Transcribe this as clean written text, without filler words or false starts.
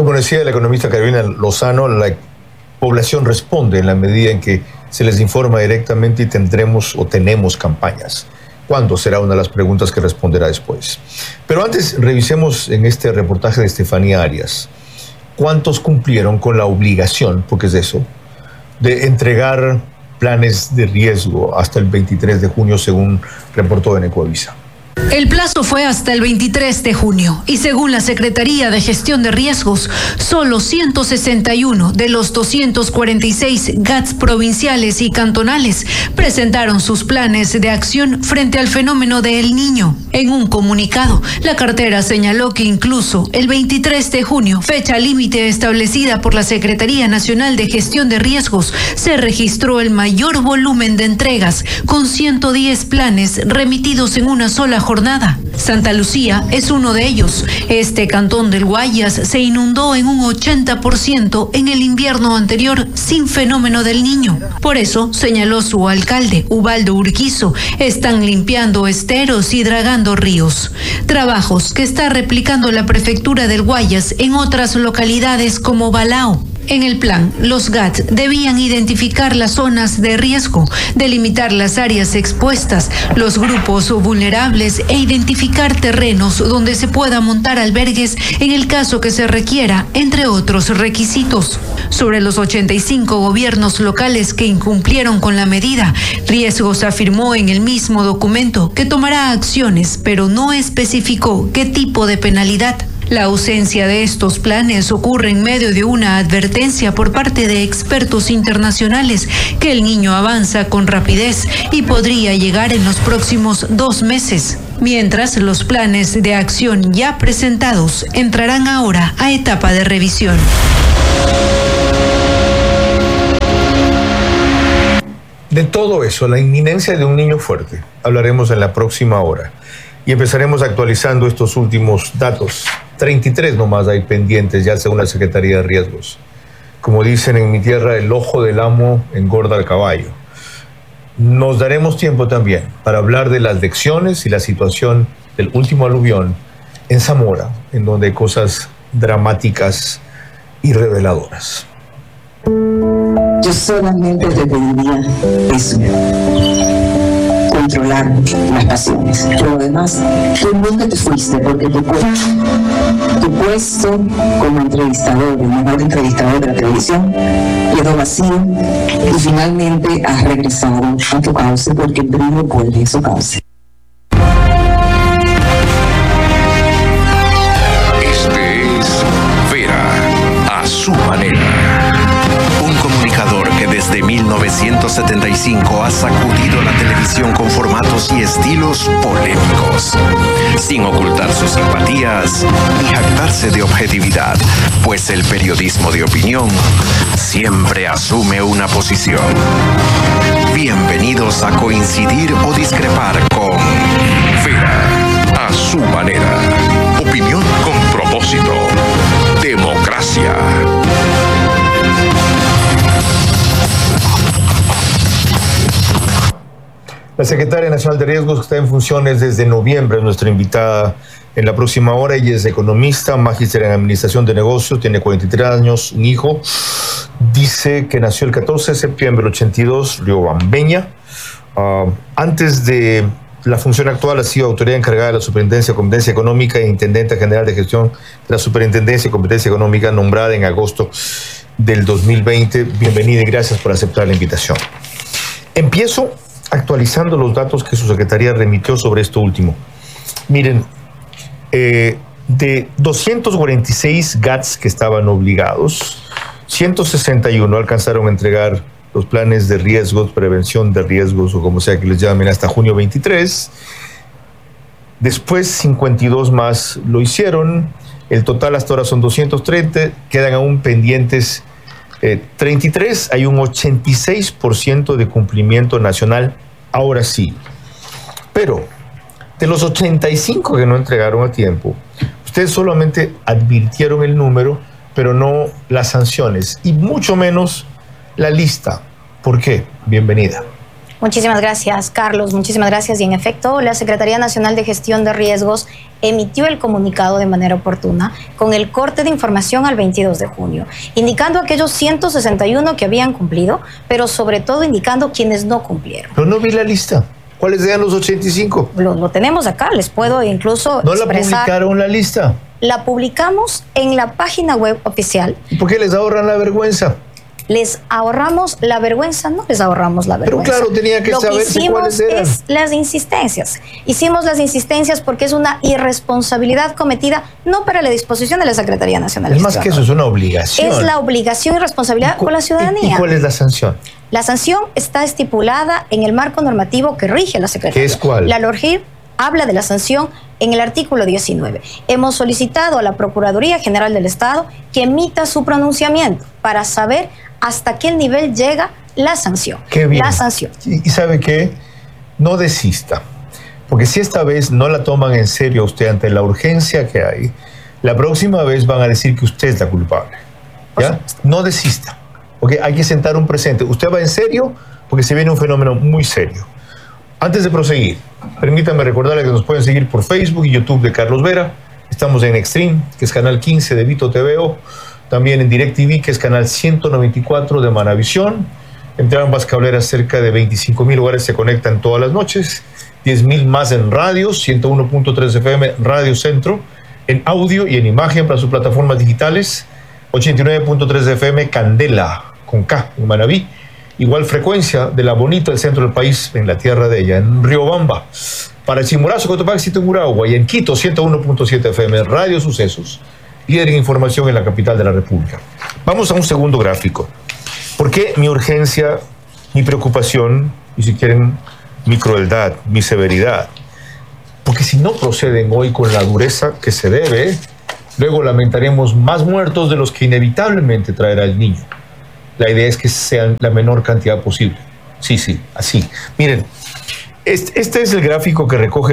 Como decía la economista Carolina Lozano, la población responde en la medida en que se les informa directamente y tendremos o tenemos campañas. ¿Cuándo? Será una de las preguntas que responderá después. Pero antes, revisemos en este reportaje de Estefanía Arias. ¿Cuántos cumplieron con la obligación, porque es eso, de entregar planes de riesgo hasta el 23 de junio, según reportó en Ecuavisa? El plazo fue hasta el 23 de junio y según la Secretaría de Gestión de Riesgos, solo 161 de los 246 GATS provinciales y cantonales presentaron sus planes de acción frente al fenómeno de El Niño. En un comunicado, la cartera señaló que incluso el 23 de junio, fecha límite establecida por la Secretaría Nacional de Gestión de Riesgos, se registró el mayor volumen de entregas, con 110 planes remitidos en una sola jornada. Santa Lucía es uno de ellos. Este cantón del Guayas se inundó en un 80% en el invierno anterior sin fenómeno del Niño. Por eso, señaló su alcalde, Ubaldo Urquizo, están limpiando esteros y dragando ríos. Trabajos que está replicando la prefectura del Guayas en otras localidades como Balao. En el plan, los GAT debían identificar las zonas de riesgo, delimitar las áreas expuestas, los grupos vulnerables e identificar terrenos donde se pueda montar albergues en el caso que se requiera, entre otros requisitos. Sobre los 85 gobiernos locales que incumplieron con la medida, Riesgos afirmó en el mismo documento que tomará acciones, pero no especificó qué tipo de penalidad. La ausencia de estos planes ocurre en medio de una advertencia por parte de expertos internacionales que El Niño avanza con rapidez y podría llegar en los próximos 2 meses. Mientras, los planes de acción ya presentados entrarán ahora a etapa de revisión. De todo eso, la inminencia de un niño fuerte, hablaremos en la próxima hora. Y empezaremos actualizando estos últimos datos. 33 nomás hay pendientes ya según la Secretaría de Riesgos. Como dicen en mi tierra, el ojo del amo engorda al caballo. Nos daremos tiempo también para hablar de las lecciones y la situación del último aluvión en Zamora, en donde hay cosas dramáticas y reveladoras. Yo solamente te pediría eso. Controlar las pasiones. Pero además, tú nunca te fuiste porque tu puesto como entrevistador, el mejor entrevistador de la televisión, quedó vacío y finalmente has regresado a tu cauce porque el brillo vuelve a su cauce. Este es Vera, a su manera. Un comunicador que desde 1975 ha sacudido la televisión con formatos y estilos polémicos, sin ocultar sus simpatías ni jactarse de objetividad, pues el periodismo de opinión siempre asume una posición. Bienvenidos a coincidir o discrepar con Vera, a su manera. Opinión con propósito. Democracia. La Secretaria Nacional de Riesgos, que está en funciones desde noviembre, es nuestra invitada en la próxima hora. Ella es economista, magíster en Administración de Negocios, tiene 43 años, un hijo. Dice que nació el 14 de septiembre del 82, Riobambeña. Antes de la función actual ha sido autoridad encargada de la Superintendencia de Competencia Económica e Intendente General de Gestión de la Superintendencia de Competencia Económica, nombrada en agosto del 2020. Bienvenida y gracias por aceptar la invitación. Empiezo actualizando los datos que su secretaría remitió sobre esto último. Miren, de 246 GATS que estaban obligados, 161 alcanzaron a entregar los planes de riesgos, prevención de riesgos o como sea que les llamen hasta junio 23. Después 52 más lo hicieron. El total hasta ahora son 230, quedan aún pendientes 33, hay un 86% de cumplimiento nacional, ahora sí. Pero de los 85 que no entregaron a tiempo, ustedes solamente advirtieron el número, pero no las sanciones, y mucho menos la lista. ¿Por qué? Bienvenida. Muchísimas gracias, Carlos. Muchísimas gracias. Y en efecto, la Secretaría Nacional de Gestión de Riesgos emitió el comunicado de manera oportuna con el corte de información al 22 de junio, indicando aquellos 161 que habían cumplido, pero sobre todo indicando quienes no cumplieron. Pero no vi la lista. ¿Cuáles eran los 85? Lo tenemos acá, les puedo incluso ¿No expresar. la publicaron la lista? La publicamos en la página web oficial. ¿Y por qué les ahorran la vergüenza? ¿Les ahorramos la vergüenza? No les ahorramos la vergüenza. Pero claro, tenía que saberse cuáles eran. Lo que hicimos es las insistencias. Hicimos las insistencias porque es una irresponsabilidad cometida no para la disposición de la Secretaría Nacional. Es más que eso, es una obligación. Es la obligación y responsabilidad con la ciudadanía. ¿Y cuál es la sanción? La sanción está estipulada en el marco normativo que rige a la Secretaría. ¿Qué es cuál? La LORGIP habla de la sanción en el artículo 19. Hemos solicitado a la Procuraduría General del Estado que emita su pronunciamiento para saber hasta qué nivel llega la sanción. Qué bien. La sanción. Y ¿sabe qué? No desista. Porque si esta vez no la toman en serio usted ante la urgencia que hay, la próxima vez van a decir que usted es la culpable. ¿Ya? No desista. Porque hay que sentar un presente. Usted va en serio porque se viene un fenómeno muy serio. Antes de proseguir, permítanme recordarles que nos pueden seguir por Facebook y YouTube de Carlos Vera. Estamos en Extreme, que es canal 15 de Vito TVO. También en DirecTV, que es canal 194 de Manavisión. Entre ambas cableras, cerca de 25,000 hogares se conectan todas las noches. 10,000 más en radios, 101.3 FM Radio Centro, en audio y en imagen para sus plataformas digitales. 89.3 FM Candela, con K, en Manaví. Igual frecuencia de la bonita del centro del país, en la tierra de ella, en Riobamba. Para Chimborazo, Cotopaxi, Tungurahua, y en Quito, 101.7 FM Radio Sucesos, líder en información en la capital de la República. Vamos a un segundo gráfico. ¿Por qué mi urgencia, mi preocupación, y si quieren, mi crueldad, mi severidad? Porque si no proceden hoy con la dureza que se debe, luego lamentaremos más muertos de los que inevitablemente traerá el niño. La idea es que sean la menor cantidad posible. Sí, así. Miren, este es el gráfico que recoge